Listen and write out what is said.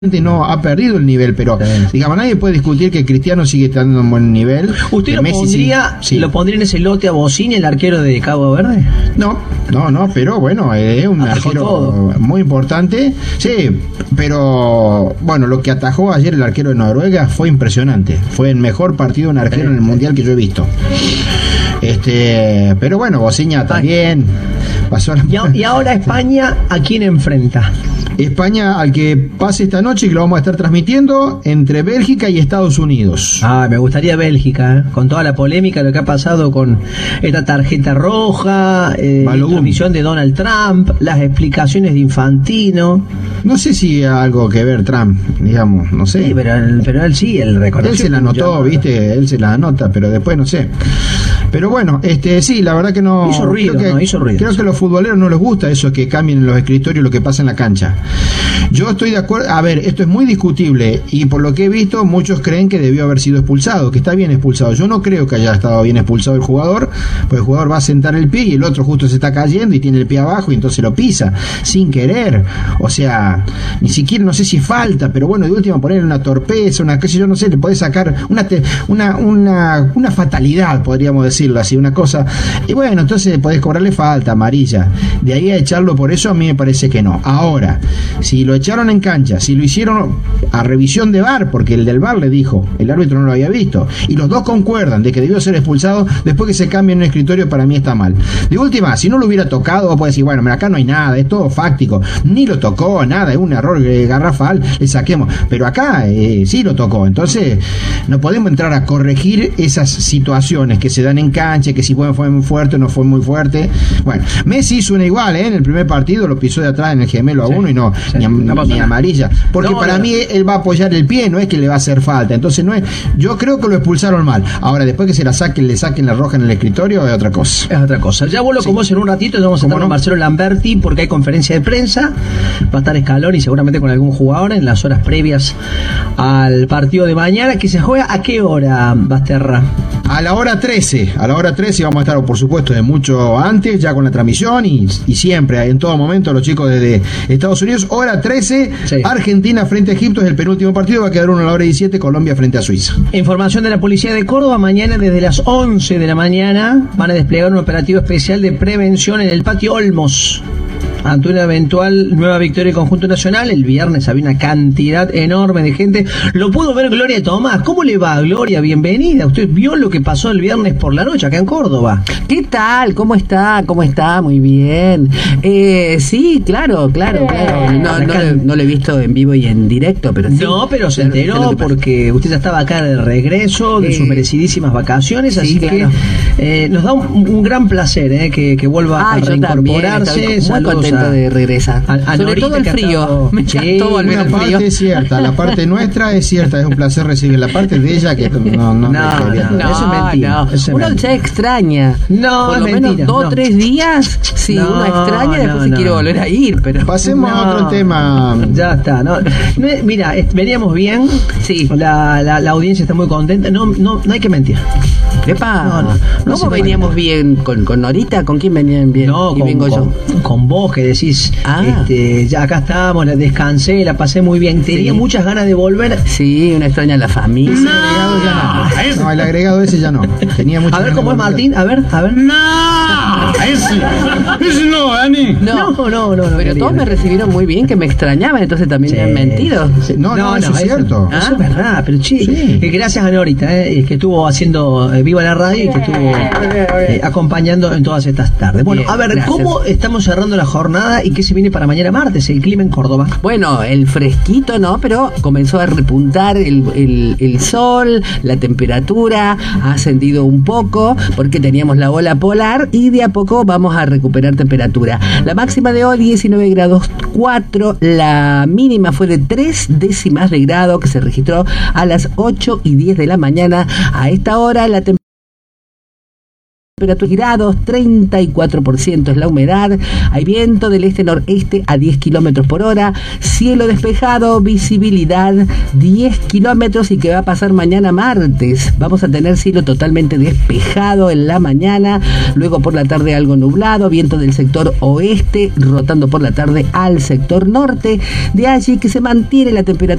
no ha perdido el nivel, pero digamos, nadie puede discutir que Cristiano sigue estando en un buen nivel. ¿Usted lo pondría, sí. lo pondría en ese lote a Bossini, el arquero de Cabo Verde? No, pero bueno, es un arquero todo muy importante. Sí, pero bueno, lo que atajó ayer el arquero de Noruega fue impresionante. Fue el mejor partido de un arquero en el mundial que yo he visto. Pero bueno, Bossiña también pasó y ahora España, ¿a quién enfrenta? España al que pase esta noche, que lo vamos a estar transmitiendo entre Bélgica y Estados Unidos. Me gustaría Bélgica, con toda la polémica, lo que ha pasado con esta tarjeta roja, la transmisión de Donald Trump, las explicaciones de Infantino. No sé si algo que ver Trump, digamos, no sé. Sí, pero él sí, él reconoció. Él se la anotó, viste, él se la anota, pero después no sé. Pero bueno, sí, la verdad que no... Hizo ruido. Creo que a los futboleros no les gusta eso que cambien en los escritorios lo que pasa en la cancha. Yo estoy de acuerdo, a ver, esto es muy discutible y por lo que he visto muchos creen que debió haber sido expulsado, que está bien expulsado. Yo no creo que haya estado bien expulsado el jugador, pues el jugador va a sentar el pie y el otro justo se está cayendo y tiene el pie abajo y entonces lo pisa, sin querer. O sea, ni siquiera, no sé si falta, pero bueno, de última poner una torpeza, una, qué sé yo, no sé, le podés sacar una fatalidad, podríamos decirlo así, una cosa, y bueno, entonces podés cobrarle falta, amarilla. De ahí a echarlo por eso, a mí me parece que no. Ahora, si lo echaron en cancha, si lo hicieron a revisión de VAR, porque el del VAR le dijo, el árbitro no lo había visto, y los dos concuerdan de que debió ser expulsado, después que se cambie en un escritorio, para mí está mal. De última, si no lo hubiera tocado, vos podés decir, bueno, acá no hay nada, es todo fáctico, ni lo tocó, nada, es un error garrafal, le saquemos, pero acá sí lo tocó, entonces no podemos entrar a corregir esas situaciones que se dan en cancha, que si fue muy fuerte o no fue muy fuerte. Bueno, Messi hizo una igual, en el primer partido lo pisó de atrás en el gemelo a uno y no, ni amarilla, porque para mí él va a apoyar el pie, no es que le va a hacer falta, entonces no es, yo creo que lo expulsaron mal. Ahora después que se la saquen, le saquen la roja en el escritorio, es otra cosa. Ya vuelvo con vos en un ratito, ya vamos a estar con Marcelo Lamberti porque hay conferencia de prensa, va a estar Scaloni seguramente con algún jugador en las horas previas al partido de mañana, que se juega ¿a qué hora, Basterra? A la hora 13 vamos a estar, por supuesto, de mucho antes, ya con la transmisión y siempre, en todo momento, los chicos desde Estados Unidos. Hora 13, sí. Argentina frente a Egipto es el penúltimo partido, va a quedar uno a la hora 17, Colombia frente a Suiza. Información de la Policía de Córdoba, mañana desde las 11 de la mañana van a desplegar un operativo especial de prevención en el patio Olmos. Ante una eventual nueva victoria del conjunto nacional, el viernes había una cantidad enorme de gente. Lo pudo ver Gloria Tomás. ¿Cómo le va, Gloria? Bienvenida. Usted vio lo que pasó el viernes por la noche acá en Córdoba. ¿Qué tal? ¿Cómo está? Muy bien. Sí, claro. No lo he visto en vivo y en directo, pero sí. No, pero se enteró porque usted ya estaba acá de regreso de sus merecidísimas vacaciones, así que nos da un gran placer que vuelva a reincorporarse. Saludos de regresar. Sobre todo el frío. Me encantó volver al frío. Es cierta, la parte nuestra es cierta, es un placer recibir la parte de ella que no, eso es mentira. Uno se extraña. No, por lo es menos mentira, 2 o 3 días, sí, uno extraña, después se quiere volver a ir, pero pasemos a otro tema. Ya está, mira, veníamos bien, sí. La audiencia está muy contenta, no hay que mentir. Epa, ¿cómo veníamos bien? ¿Con Norita? ¿Con quién venían bien? No, con vos que decís, ya acá estamos, descansé, la pasé muy bien, tenía muchas ganas de volver. Sí, una extraña a la familia. No, el agregado ese ya no. Tenía muchas a ver cómo es Martín, a ver. No, ese no, Dani. No, pero todos me recibieron muy bien, que me extrañaban, entonces también me han mentido. No, eso es cierto. Eso es verdad, pero gracias a Norita, que estuvo haciendo Viva la Radio y que estuvo acompañando en todas estas tardes. Bueno, a ver, gracias. ¿Cómo estamos cerrando la jornada y qué se viene para mañana martes, el clima en Córdoba? Bueno, el fresquito, ¿no? Pero comenzó a repuntar el sol, la temperatura ha ascendido un poco porque teníamos la ola polar y de a poco vamos a recuperar temperatura. La máxima de hoy 19 grados 4, la mínima fue de 3 décimas de grado que se registró a las 8:10 de la mañana. A esta hora la temperatura grados, 34% es la humedad, hay viento del este-noreste a 10 kilómetros por hora, cielo despejado, visibilidad 10 kilómetros y que va a pasar mañana martes. Vamos a tener cielo totalmente despejado en la mañana, luego por la tarde algo nublado, viento del sector oeste, rotando por la tarde al sector norte, de allí que se mantiene la temperatura